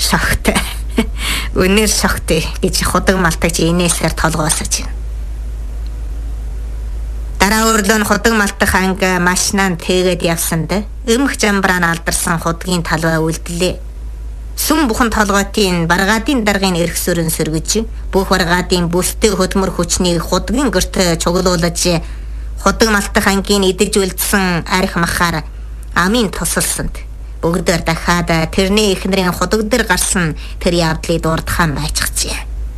Шогт. Үнээр шогт гэж худаг малтагч инээсээр толгоосож байна. Дараа өрлөө худаг малтах анги машинаа тэгээд явсанд өмх жамбраан алдарсан худгийн талбай үлдлээ. Сүм бухан толгойтын баргаадын даргын эрхсөрөн сөргөж бүх баргаадын бүстэй хөдөлмөр хүчнийг худгийн гэрт чуглуулж худаг малтах ангийн идэгжүүлсэн арх махаар амийн тусалсанд бүгдээр дахиад тэрний эхнэрийн худаг дээр гарсан тэр явдлыг дурдхан байчихжээ.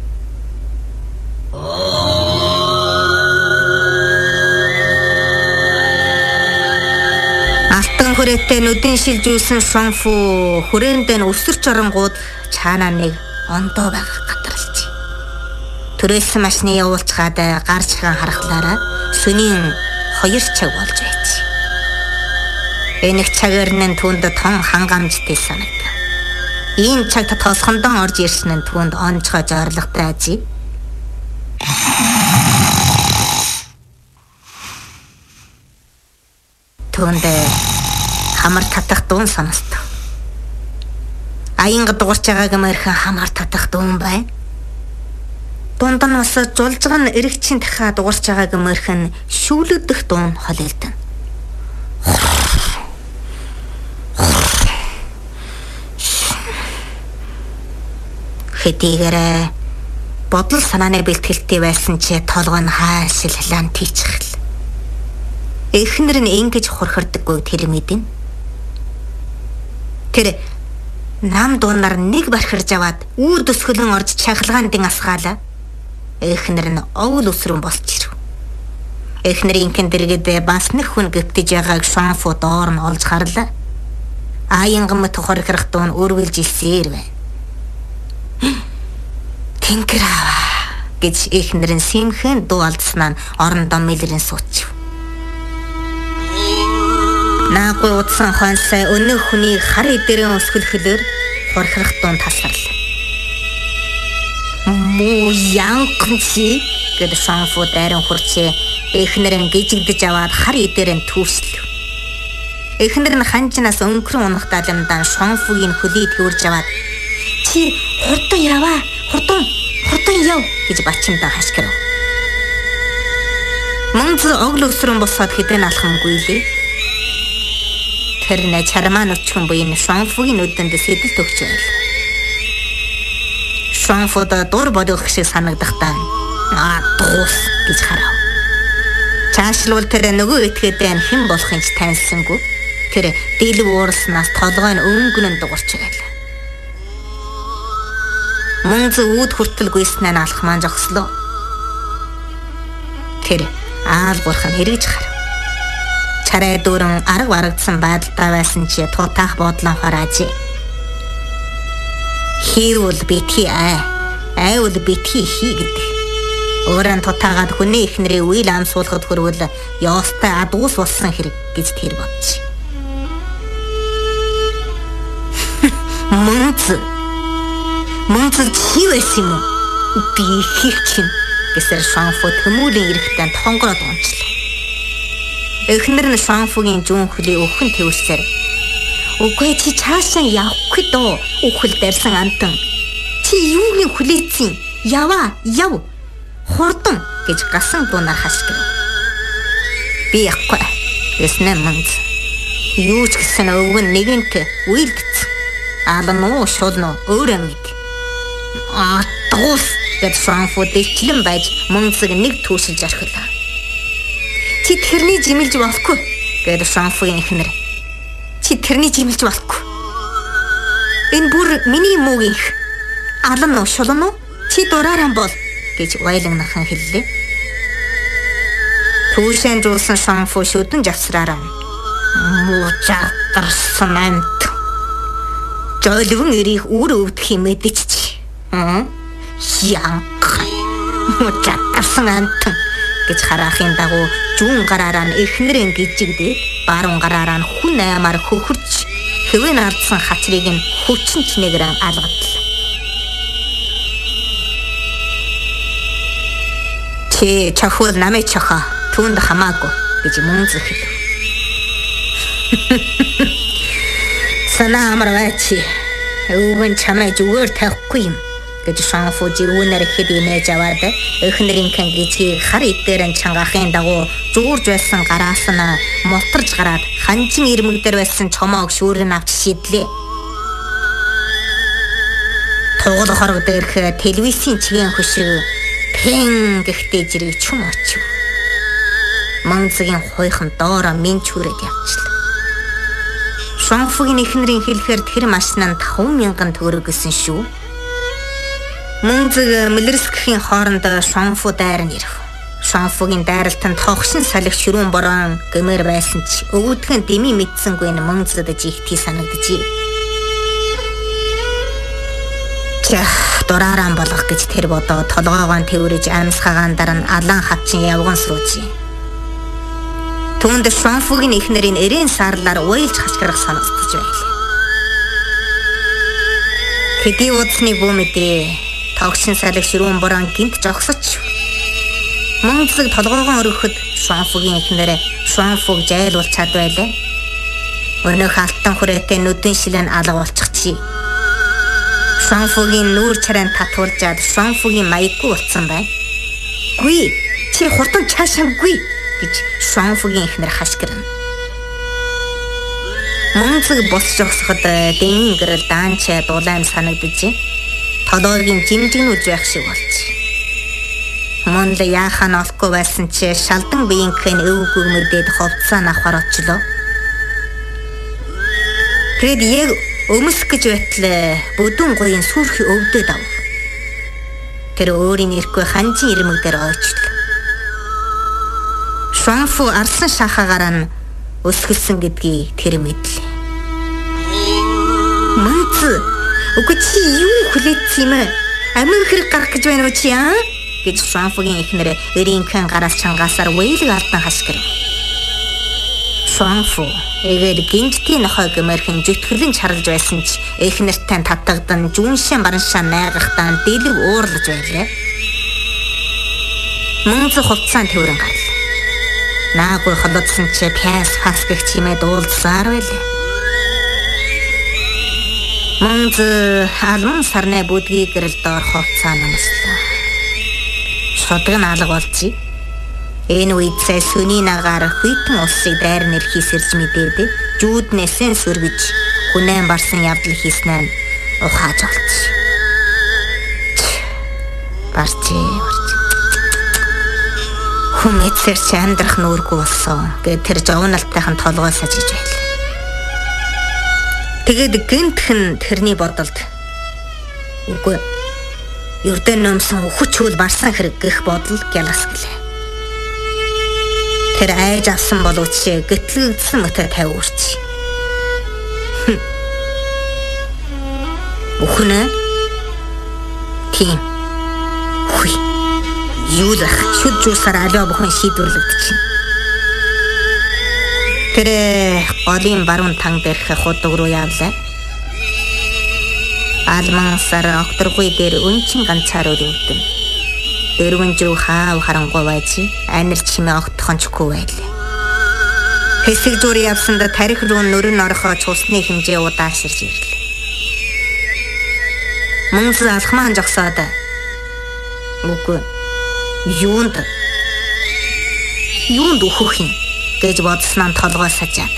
Алтан хүрээтэй нүдэн шилжүүлсэн шонфу хүрээндээ өсөрч оронгууд цаанаа нэг ондоо байгаад гадралж. Төрөлсөн машины явуулцгаад гарч хаан харахлаараа сүнийн 2 цаг болж байж. Энэх цагаар нь түнд тон хангамжтай санагдав. Ийм цагт тосгондон орж ирсэн нь түнд онцгой зоригтой ажи. Түнд хамар татах дуун сонстов. Аянга дуурч байгааг мэрхэн хамар татах дуун бай. Дунд нь бас жулжган эрэгчийн дахиад дуурч байгааг мэрхэн шүүлэгдэх дуун холилдсон. Хэдийгээр бодол санааны бэлтгэлтэй байсан ч толгой нь хайшил лан тийчихл. Эхнэр нь ингэж хурхирдаггүй тэр мэдэн. Тэр нам дуунаар нэг бархирж аваад үүд өсгөлөн орж чахалгаандын асгаалаа. Эхнэр нь овл өсрөн босч ирв. Эхнэрийн кэндэргэд бас нэг хүн гэгтэж байгааг шонфу доор нь олж харлаа. Аянгамт хурхирах дуун өргөлж илсээр байна. Тэнкэрава гэж эхнэр нь симхэн дуу алдснаа орондоо мэлрэн суучих. Наагуй удсан хонсаа өнөө хүний хар идэрэн өсгөлхөлөөр хурхирах дуун тасгарлаа. Муу янганчи гэж шонфу дайран хурчээ эхнэр нь гижигдэж аваад хар идэрэн түүслэв. Эхнэр нь ханжнаас өнгөрөн унах даламдаа шонфугийн хөлийг төрж аваад чи хурдан яваа хурдан яв гэж бачимдаа хашгирав. Мөнз огл өсрөн босоод хэдэн алхамгүй лээ. Тэр нэ чармаа нүчгэн буйн шонфугийн нүдэнд сэтэл төгч байл. Шонфуда дур бодох шиг санагдахдаа дуус гэж харав. Цаашлуул тэр нөгөө этгээдээ хэн болохын ч таньсангүй. Тэр дийлэг ууралснаас толгой нь өнгөнөнд дуурч байлаа. Мөнз үүд хүртэл гүйснээ алхмаа жогслоо. Тэр аалгуурхан хэрэгж харав. Чарай дүүрэн арга барагдсан байдалтай байсан чи тутаах бодлоо харааж. Хийвэл битгий айвал битгий хий гэдэг. Өөрөнд тутаагаад хүний эхнэрийн үйл амсуулахад хөрвөл ёостой адуус болсон хэрэг гэж тэр бодчих. Мөнз чи байсан юм уу? Би хийх чинь гэсэр шонфу төмөлийн эрэхтэн тонгороод унчлаа. Эхнэр нь шонфугийн зүүн хөлийг өхөн тэвэрсээр үгүй чи цаашаа явахгүй доо өхөл дэрсэн антан. Чи юуны хүлээцэн? Яв. Хурдан гэж гасан дуунаар хашгирав. Би яахгүй гэснэ мөнз. Юу ч гэсэн өвгөн нэгэнт үйлдсэн. Аалнуу шулнуу өөрөө мэд. Дуус гэж шонфу дэвчлэн байж мөнзөг нэг түүшилж орхилаа. Чи тэрний жимэлж болохгүй гэж шонфугийн эхнэр. Чи тэрний жимэлж болохгүй. Энэ бүр миний муугийнх. Аалнуу шулнуу чи дураараа бол гэж вайлагнахан хэллээ. Түүшэн жуулсан шонфу шүдэн завсраараа муужаарсан амт. Жолвон эрих үр өвдөх юм мэдчих. Янх. Муужаарсан амт гэж хараахын дагуу зүүн гараараа нь эхнэрэн гижигдээд баруун гараараа нь хүн аймаар хөхөрч хэвэн ардсан хацрыг нь хүчин чинэгрэн алгадлаа. Чи чахвал намайг чаха түнд хамаагүй гэж мөнз хэлв. Санаа амар байчи. Өвгөн чамайг зүгээр тавихгүй юм гэж Шанфу жирүүнээр хэд инээж аваад эхнэрийн гизгийг хар идээрэн чангаахын дагуу зуурж байсан гараас нь мултарж гараад ханжин ирмэг дээр байсан чомоог шүүрэн авч шидлээ. Тугал хорог дээрх телевизийн чигийн хөшиг пэн гэхтээ жирэг чүм очив. Манзгийн хойхон доороо минь чүрээд явчлаа. Шанфугийн эхнэрийн хэлэхээр тэр машинанд 5,000 төгрөг гэсэн шүү. Мөнзөг Мэлэрскхийн хооронд Шанфу дайр нь ирв. Шанфугийн дайралтанд тогшин салхи ширүүн борон гэмээр байсан ч өвдгөн дэмий мэдсэнгүй нь Мөнзөд жигтэй санагдажээ. Дураараа болох гэж тэр бодоо толгоогоо тэрвэрж амьсгагаан дараа нь алан хавчин явган сууж. Түүнд Шанфугийн эхнэрийн эрээн сарлаар уйлж хачгарах санагдаж байлаа. Хэдий удсны бүүмэдээ тогшин салхи ширүүн борон гинт жогсоч. Мөнзөг толгоогоо өргөхөд Шанфугийн эхнэр Шанфуг жайлуулж чад байлаа. Өнөөх алтан хүрээтэй нүдэн шилэн алга болчихжээ. Шанфугийн нүүр чаран татуулжаад Шанфугийн маяггүй болсон бай. "Гүй, чи хурдан чаашаагүй" гэж Шанфугийн эхнэр хашгирна. Мөнзөг бос жогсоход дэнгийн гэрэл даанчаа дулаан санагдаж толгойн жимжигнүүлж байх шиг болчих. Мөн л яахаа нь олохгүй байсан чи шалдан биеийнхэн өвгөг мэдээд ховцоо авахар очлоо. Тэгэд яг өмсөх гэж байтал бүдүүн гоён сүрхи өвдөд ав. Тэр өөрийн ирэхгүй ханжин ирмэг дээр ойчлоо. Шанфу арслан шахаагаараа нь өсгөлсөн гэдгийг тэр мэдлээ. Мөнзөг "Үгүй чи юу хүлээц юм бэ? Амин хэрэг гарах гэж байна уу чи аа?" гэж Шанфугийн эхнэр өрийнхэн гараас чангаасаар уйлг алдан хашгирв. Шанфу эгээр гинжтийн нохой гэмэрхэн зүтгэлэн чарлж байсан ч эхнэртэй татагдан жүншэн бараншаа найгахтаа дэлгэв уурлаж байлаа. Мөнзөг хувцаан төврөн гарлаа. Наагүй холодсон чи пяс фас гэх чимээ дуулсаар байлаа. Мөнзөг алман сарны бүдгийг гэрэл доор хувцаа намслаа. Шодог нь алга болжээ. Энэ үед сая сүний нагаар хүйтэн улсыг дайр нэрхий сэрж мэдээд жүүднээсээ сүргэж хүнэн барсан явдал хийснээр ухааж олчих. Барчээ. Хүмэцэр чи амьдрах нүргүй болсон гэд тэр жовналтайхан толгой сажиж байлаа. Тэгээд гинтхэн тэрний бодолд "Үгүй, ердөө нөмсөн хүч хөл барсан хэрэг" гэх бодол гяласглаа. Тэр айж авсан боловч гэтлэгдсэн мөтө тавиурч. "Өхнө? Тийм. Хүй. Юу л шүд жуусаар алиа бүхэн шийдвэрлэгдчихэв." Тэр голын баруун тан дээрх худаг руу явлаа. Алман сар окторгүй дээр өнчин ганцаар өрөвдөн. Дөрвөн жив хаав харангуй байж анир чимээ огтхончгүй байлаа. Хэсэг зур явсанд тарих руу нөрөн орохоо цусны хэмжээ удааширж ирлээ. Мөнзөг алхмаан жогсоод "Үгүй, юунд өөхөх юм?" гэж бодсноо толгой сажаад.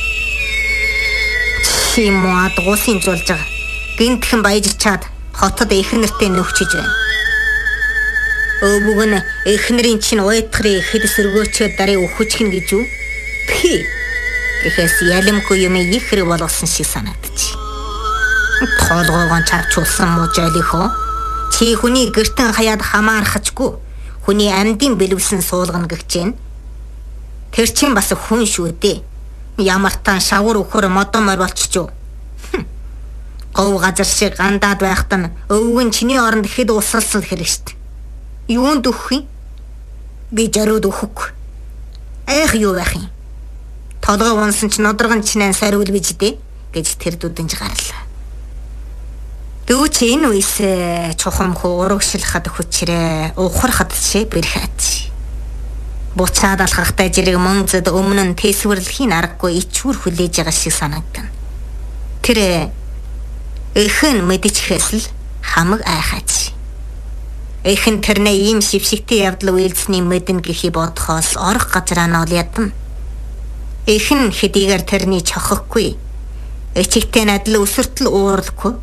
"Чи муу адгуусын жуулж байгаа. Гинтхэн баяж чаад хотод эхнэртэй нөхчиж байна. Өвөг нь эхнэрийн чинь уйтгарыг хэд сөргөөчөө дарыг өхөжхин гэж үү? Пхи. Гэхээс ялэмгүй юм их хэрэг болгосон шиг санагдчих. Толгоогоо чавчулсан мужаалихоо. Чи хүний гэртэн хаяад хамаарахчгүй. Хүний амьдын бэлэвсэн суулгана гэж байна. Тэр чинь бас хүн шүү дээ. Ямар таан шавар өхөр модомор болчихжоо. Гов газар шиг гандаад байхад нь өвгөн чиний оронд хэд усралсан хэрэг штт. Юунд өгөх юм? Би жарууд өгөхгүй. Эх юу байх юм? Толгой унсан ч нодоргон чинэн сариул биж дээ гэж тэр дүдэнж гарлаа. Дүүч энэ үес чухам хуу урагшлахад хүчрээ ухархад чи бэрхэж. Буцаад алхахтай жирэг Мөнзөд өмнө нь тэсвэрлэхийн аргагүй ичүүр хүлээж байгаа шиг санагдана. Тэр Эхэн мэдчихээс л хамаг айхаач. Эхэн тэрнээ ийм шившигтэй явдал үйлдсэний мэднэ гэхий бодохоос орох газраа нь ол ядна. Эхэн хэдийгээр тэрний чохохгүй. Эчигтэй надл өсөртөл ууралгүй.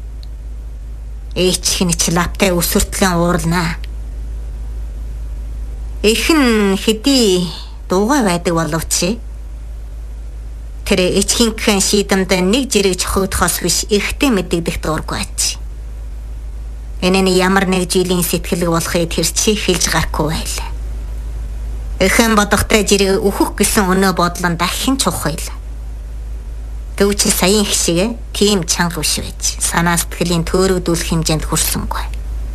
Эчхин ч лаптай өсөртлийн ууралнаа. Эхэн хэдий дуугай байдаг боловч тэр эчхинхэн шийдэмдээ нэг жирэг чохогдохоос биш ихтэй мэддэгдэх дуургүй ач. Энэ нь ямар нэг жилийн сэтгэлэг болохыг тэр чи хэлж гарахгүй байлаа. Эхэн бодохтой жирэг өөхөх гэсэн өнөө бодлон дахин чухал. Гэвч саяын хшиг тийм чанга биш байж санаа сэтгэлийн төөрөгдүүлэх хэмжээнд хүрсэнгүй.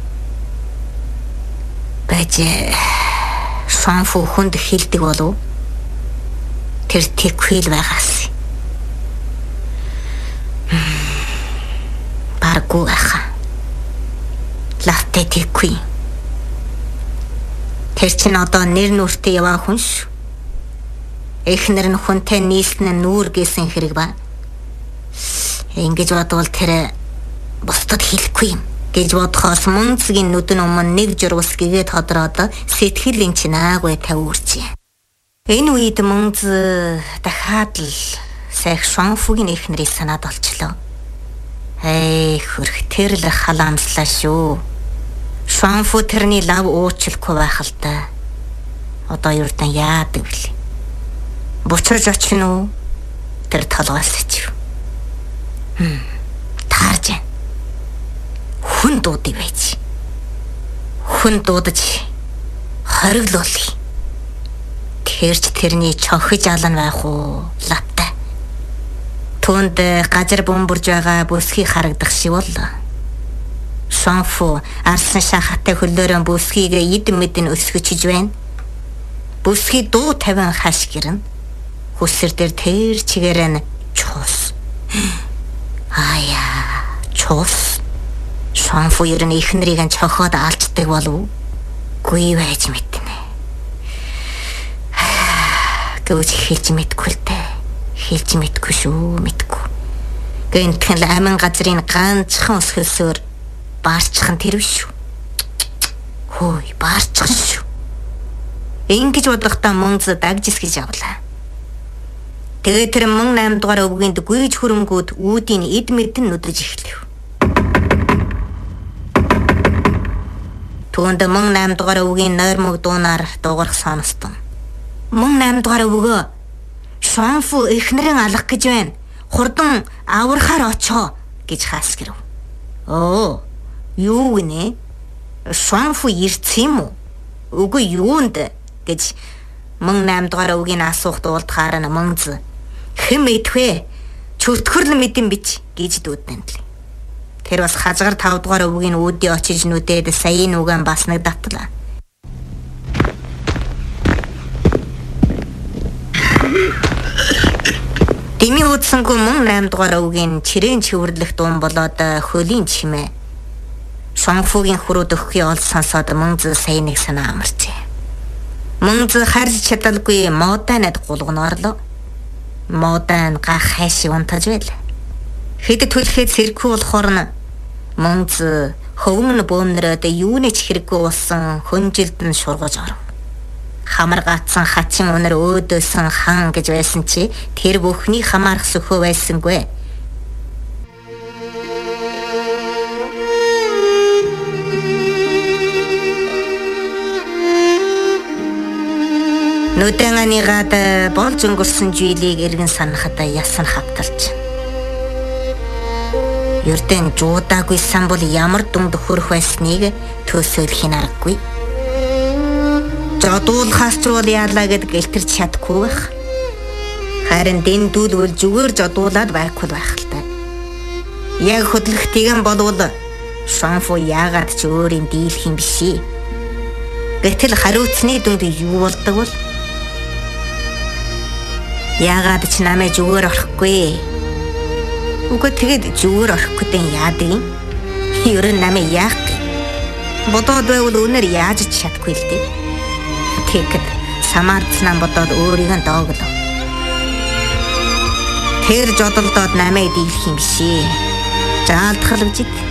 Бэж шанфу хүнд хэлдэг болов тэр тэгхэл байгаас. Баргуу аха. Лавтай тэггүй. Тэр чинь одоо нэр нүртэй яваа хүн шүү. Эхнэр нь хүнтэй нийлснэ нүүр гэсэн хэрэг ба. Ингэж бодвол тэр бусдад хэлэхгүй юм гэж бодохоос мөнцгийн нүдэн өмнө нэг журвас гэгээд ходроод сэтгэлийн чинь аагүй тавиурчээ. Энэ үед мөнц дахиад л сэх шанфугийн эхнэрийг санаад олчлоо. Хөрх тэр л халамслаа шүү. Шанфу тэрний лав уучлахгүй байх л да. Одоо юрдан яадаг вэ? Буцаж очих нь тэр толгоос ч. Таарж. Хүн дуудыг байж. Хүн дуудаж хориглуулъя. Тэрч тэрний чонхиж алан байх уу лаптай. Түнд газар бөмбөрж байгаа бүсхий харагдах шиг боллоо. Шанфу арсан шахатай хөлөөрөө бүсхийг эд мэдэн өсгөж байна. Бүсхий дуу тавин хаш гэрэн. Хүсэр дээр тэр чигээр нь чуус. Аяа, чуус. Шанфу ер нь ихнэрийг нь чохоод алждаг болов. Гүй байж мэднэ. Гэвч хэлж мэдгүй л дээ. Хэлж мэдгүй шүү, мэдгүй. Гэнтхэн л амин газрын ганцхан өсгөлсөөр баарчхан тэр шүү. Хөөе, баарчхан шүү. Ингэж бодохдоо мөнц дагжис гэж авлаа. Тэгээ тэр мөн 8 дугаар өвгөнд гүйж хөрөнгүүд үүдийн эд мэдэн нүдэж эхлэв. Түүнд мөн 8 дугаар өвгийн нойрмог дуунаар дуугарх сонстон. Мөн 8 дугаар өвгөө шанфу эхнэрэн алах гэж байна. Хурдан аврахаар очоо гэж хаас гэрв. Оо, юу гинэ? Шанфу ирсэн юм уу? Үгүй юунд гэж мөн 8 дугаар өвгийн асуухт уулдахаар нь мөнз хэм идвэ чөтгөрл мэдэн бич гэж дүүднэ. Тэр бас хазгаар 5 дугаар өвгийн үүдий очиж нүдээд саяын үгэн бас нэг татлаа. Дими утсангүй мөн 8 дугаар өвгийн чирээн чивэрлэх дуун болоод хөлийн чимээ. Шанфугийн хүрүүд өгөхийн ол сонсоод мөнз саяын нэг санаа амарчээ. Мөнз харж чадалгүй моданад гулгноорлоо. Модан гах хайшиг унтаж байл. Хэд түлхээд сэрхүү болохоор нь мөнз хөвөн бөөнрөөд юунэ ч хэрэггүй болсон хөнжилд нь шургаж оров. Хамар гацсан хачин өнөр өөдөөсөн хан гэж байсан чи тэр бүхний хамаарх сөхөө байсангүй. Нүдэнганигаад болж өнгөрсөн жийлийг эргэн санахад ясан хавталж. Ердэн жуудаагүй сан бол ямар дүнд хөрөх байсныг төсөөлөх нь аргагүй. Жодуулахаас ч бол яалаа гэд гэлтэрч чадахгүй байх. Харин дэн дүүлвэл зүгээр жодуулаад байхгүй байх л та. Яг хөдлөх тэгэн болвол шанфу яагаад ч өөр юм дийлэх юм бишээ. Гэтэл хариуцны дүнд юу болдог бол? Яагаад ч намайг зүгээр орохгүй. Үгүй тэгээд зүгээр орохгүй дэн яадаг юм? Ер нь намайг яах? Бодоод байвал өнөр яаж ч чадахгүй л дээ. Тэгэхэд самаарцнаа бодоод өөрийг нь дооглоо. Тэр жодолдоод намайг дийлэх юм бишээ. жаалтхалагжид